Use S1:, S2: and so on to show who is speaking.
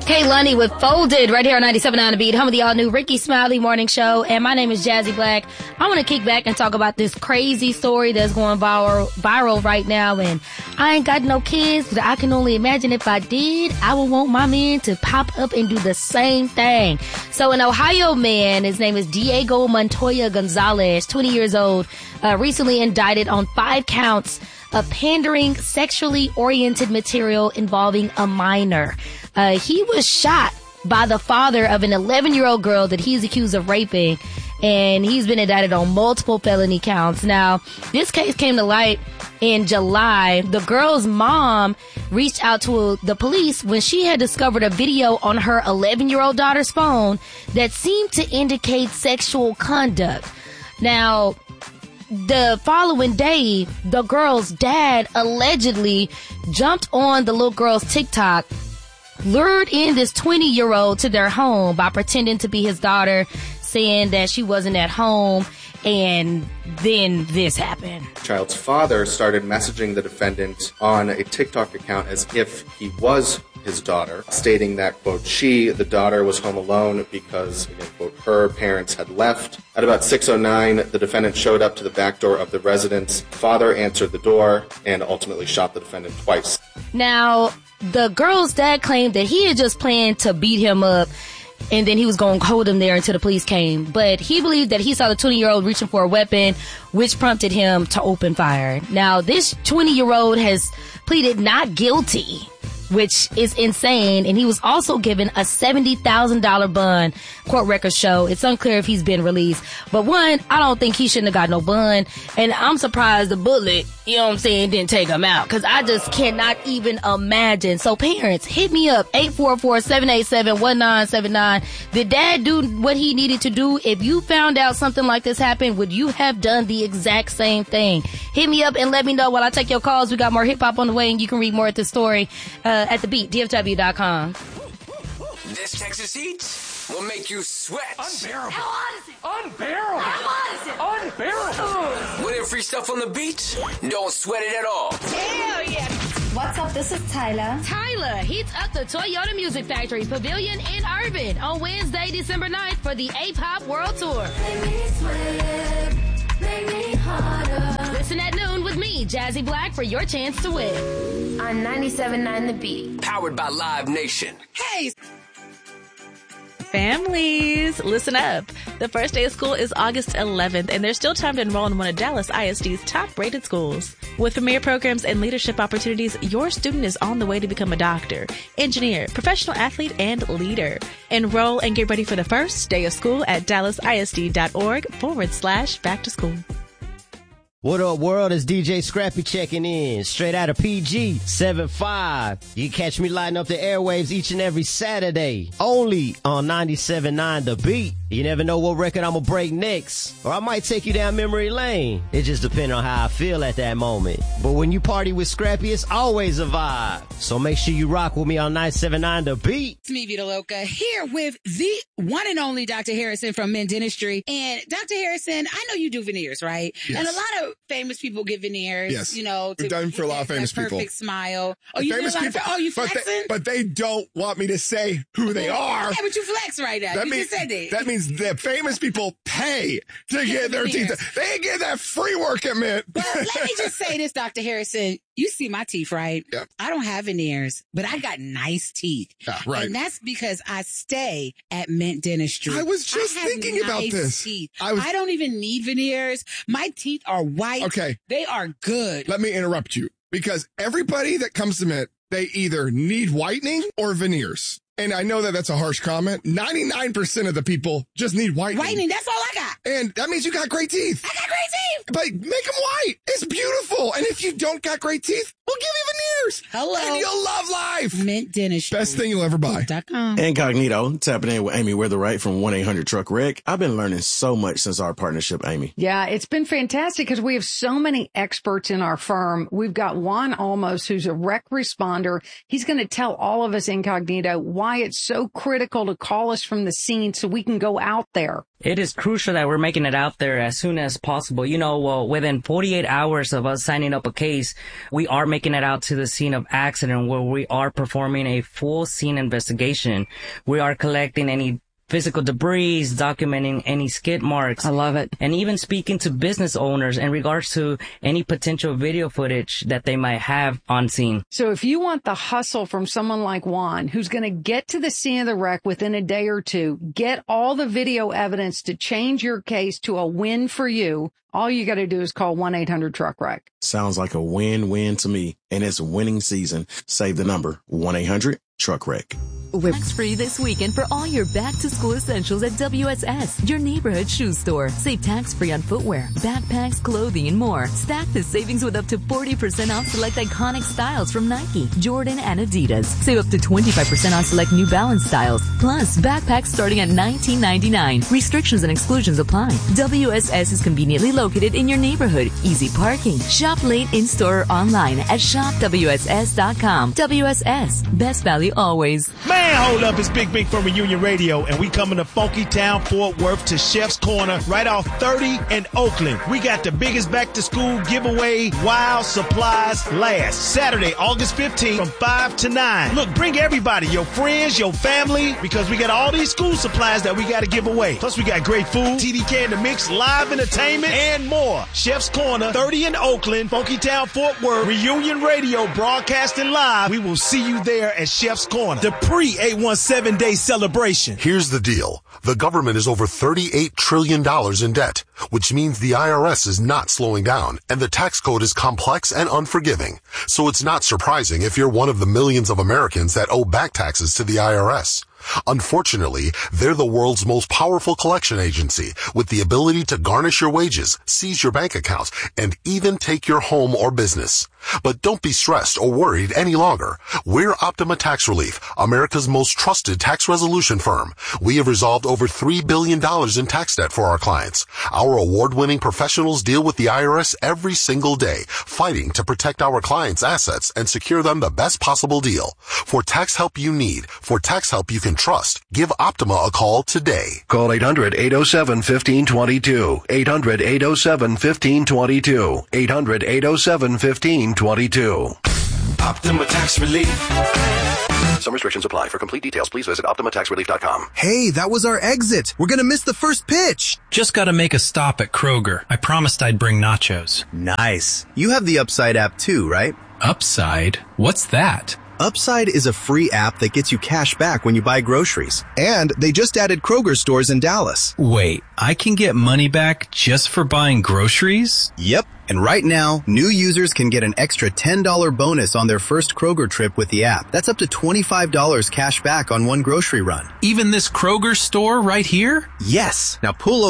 S1: Kay Lunny with Folded right here on 97.9 The Beat, home of the all-new Ricky Smiley Morning Show. And my name is Jazzy Black. I want to kick back and talk about this crazy story that's going viral right now. And I ain't got no kids, but I can only imagine if I did, I would want my man to pop up and do the same thing. So an Ohio man, his name is Diego Montoya Gonzalez, 20 years old, recently indicted on 5 counts of pandering sexually oriented material involving a minor. He was shot by the father of an 11-year-old girl that he's accused of raping, and he's been indicted on multiple felony counts. Now, this case came to light in July. The girl's mom reached out to the police when she had discovered a video on her 11-year-old daughter's phone that seemed to indicate sexual conduct. Now, the following day, the girl's dad allegedly jumped on the little girl's TikTok, lured in this 20-year-old to their home by pretending to be his daughter, saying that she wasn't at home, and then this happened.
S2: The child's father started messaging the defendant on a TikTok account as if he was his daughter, stating that, quote, the daughter, was home alone because, again, quote, her parents had left. At about 6:09, the defendant showed up to the back door of the residence. Father answered the door and ultimately shot the defendant twice.
S1: Now, the girl's dad claimed that he had just planned to beat him up and then he was going to hold him there until the police came. But he believed that he saw the 20-year-old reaching for a weapon, which prompted him to open fire. Now, this 20-year-old has pleaded not guilty, which is insane, and he was also given a $70,000 bond, court records show. It's unclear if he's been released. But one, I don't think he shouldn't have got no bond, and I'm surprised the bullet, you know what I'm saying, didn't take him out, because I just cannot even imagine. So parents, hit me up, 844-787-1979. Did dad do what he needed to do? If you found out something like this happened, would you have done the exact same thing? Hit me up and let me know while I take your calls. We got more hip-hop on the way, and you can read more at the story at the beat, DFW.com.
S3: This Texas heat will make you sweat.
S4: Unbearable.
S5: How hot is it?
S4: Unbearable.
S5: How hot is it?
S4: Unbearable.
S3: Winning free stuff on the beach? Don't sweat it at all.
S5: Hell yeah.
S6: What's up? This is Tyler.
S1: Tyler heats up the Toyota Music Factory Pavilion in Irving on Wednesday, December 9th for the A-Pop World Tour.
S5: Make me sweat. Make me harder.
S1: Listen at noon with me, Jazzy Black, for your chance to win.
S6: On 97.9 The Beat.
S3: Powered by Live Nation.
S7: Hey! Families, listen up. The first day of school is August 11th, and there's still time to enroll in one of Dallas ISD's top-rated schools. With premier programs and leadership opportunities, your student is on the way to become a doctor, engineer, professional athlete, and leader. Enroll and get ready for the first day of school at dallasisd.org/back-to-school.
S8: What up, world? It's DJ Scrappy checking in, straight out of PG 75. You can catch me lighting up the airwaves each and every Saturday, only on 97.9 The Beat. You never know what record I'm gonna break next, or I might take you down memory lane. It just depends on how I feel at that moment. But when you party with Scrappy, it's always a vibe. So make sure you rock with me on 97.9 The Beat.
S9: It's me, Vita Loca, here with the one and only Dr. Harrison from Men Dentistry. And Dr. Harrison, I know you do veneers, right?
S10: Yes.
S9: And a lot of famous people get veneers.
S10: Yes.
S9: You know,
S10: we've done for a lot of famous people.
S9: Perfect smile. Oh, you
S10: famous
S9: do a lot
S10: people.
S9: of, you flexing?
S10: But they don't want me to say who they are.
S9: Yeah, but you flex right now. You just said that.
S10: That means the famous people pay to get their teeth. They get that free work at Mint.
S9: But let me just say this, Dr. Harrison. You see my teeth, right?
S10: Yeah.
S9: I don't have veneers, but I got nice teeth.
S10: Yeah, right.
S9: And that's because I stay at Mint Dentistry.
S10: I was just thinking about this.
S9: Teeth. I don't even need veneers. My teeth are white.
S10: Okay.
S9: They are good.
S10: Let me interrupt you, because everybody that comes to Mint, they either need whitening or veneers. And I know that that's a harsh comment. 99% of the people just need whitening.
S9: Whitening, that's all I got.
S10: And that means you got great teeth.
S9: I got great teeth.
S10: But make them white. It's beautiful. And if you don't got great teeth, we'll give you veneers.
S9: Hello.
S10: And you'll love life.
S9: Mint Dentistry.
S10: Best thing you'll ever buy.
S11: Incognito, tapping in with Amy Weatherright from 1-800-TRUCK-WRECK. I've been learning so much since our partnership, Amy.
S12: Yeah, it's been fantastic because we have so many experts in our firm. We've got Juan Olmos, who's a wreck responder. He's going to tell all of us, Incognito, why it's so critical to call us from the scene so we can go out there.
S13: It is crucial that we're making it out there as soon as possible. You know, know, well, within 48 hours of us signing up a case, we are making it out to the scene of accident where we are performing a full scene investigation. We are collecting any physical debris, documenting any skid marks.
S12: I love it.
S13: And even speaking to business owners in regards to any potential video footage that they might have on scene.
S12: So if you want the hustle from someone like Juan, who's going to get to the scene of the wreck within a day or two, get all the video evidence to change your case to a win for you, all you got to do is call 1-800-TRUCK-WRECK.
S11: Sounds like a win-win to me. And it's winning season. Save the number 1-800-TRUCK-WRECK.
S14: Tax-free this weekend for all your back-to-school essentials at WSS, your neighborhood shoe store. Save tax-free on footwear, backpacks, clothing, and more. Stack the savings with up to 40% off select iconic styles from Nike, Jordan, and Adidas. Save up to 25% on select New Balance styles. Plus, backpacks starting at $19.99. Restrictions and exclusions apply. WSS is conveniently located in your neighborhood. Easy parking. Shop late in-store or online at shopwss.com. WSS. Best value always.
S15: Man, hold up, it's Big Big from Reunion Radio, and we coming to Funky Town, Fort Worth, to Chef's Corner, right off 30 in Oakland. We got the biggest back-to-school giveaway while supplies last. Saturday, August 15th from 5 to 9. Look, bring everybody, your friends, your family, because we got all these school supplies that we got to give away. Plus, we got great food, TDK in the mix, live entertainment, and more. Chef's Corner, 30 in Oakland, Funky Town, Fort Worth, Reunion Radio, broadcasting live. We will see you there at Chef's Corner. The pre-817 day celebration.
S16: Here's the deal. The government is over $38 trillion in debt, which means the IRS is not slowing down, and the tax code is complex and unforgiving. So it's not surprising if you're one of the millions of Americans that owe back taxes to the IRS. Unfortunately, they're the world's most powerful collection agency with the ability to garnish your wages, seize your bank accounts, and even take your home or business. But don't be stressed or worried any longer. We're Optima Tax Relief, America's most trusted tax resolution firm. We have resolved over $3 billion in tax debt for our clients. Our award-winning professionals deal with the IRS every single day, fighting to protect our clients' assets and secure them the best possible deal. For tax help you need, for tax help you can trust, give Optima a call today.
S17: Call 800-807-1522. 800-807-1522. 800-807-1522.
S3: Optima Tax Relief.
S17: Some restrictions apply. For complete details, please visit OptimaTaxRelief.com.
S18: Hey, that was our exit. We're gonna miss the first pitch.
S19: Just gotta make a stop at Kroger. I promised I'd bring nachos.
S18: Nice. You have the Upside app too, right?
S19: Upside? What's that?
S18: Upside is a free app that gets you cash back when you buy groceries. And they just added Kroger stores in Dallas.
S19: Wait, I can get money back just for buying groceries?
S18: Yep. And right now, new users can get an extra $10 bonus on their first Kroger trip with the app. That's up to $25 cash back on one grocery run.
S19: Even this Kroger store right here?
S18: Yes. Now pull over.